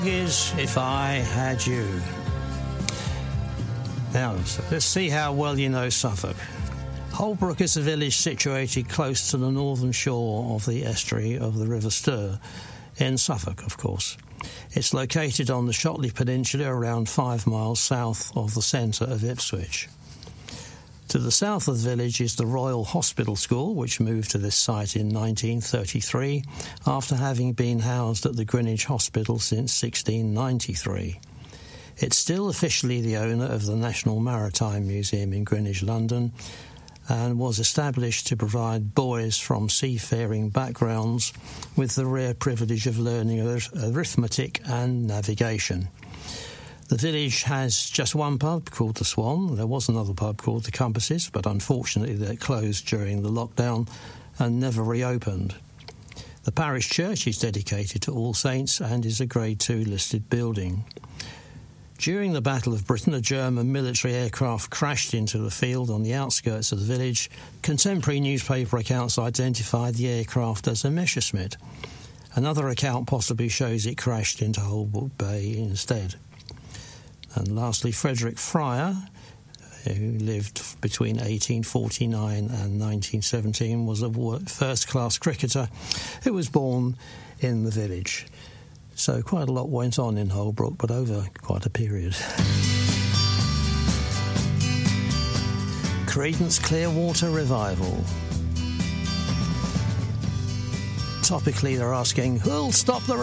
Is If I Had You. Now, let's see how well you know Suffolk. Holbrook is a village situated close to the northern shore of the estuary of the River Stour, in Suffolk, of course. It's located on the Shotley Peninsula, around 5 miles south of the centre of Ipswich. To the south of the village is the Royal Hospital School, which moved to this site in 1933 after having been housed at the Greenwich Hospital since 1693. It's still officially the owner of the National Maritime Museum in Greenwich, London, and was established to provide boys from seafaring backgrounds with the rare privilege of learning arithmetic and navigation. The village has just one pub called the Swan. There was another pub called the Compasses, but unfortunately they closed during the lockdown and never reopened. The parish church is dedicated to All Saints and is a Grade 2 listed building. During the Battle of Britain, a German military aircraft crashed into the field on the outskirts of the village. Contemporary newspaper accounts identified the aircraft as a Messerschmitt. Another account possibly shows it crashed into Holbrook Bay instead. And lastly, Frederick Fryer, who lived between 1849 and 1917, was a first-class cricketer who was born in the village. So quite a lot went on in Holbrook, but over quite a period. Creedence Clearwater Revival. Topically, they're asking, who'll stop the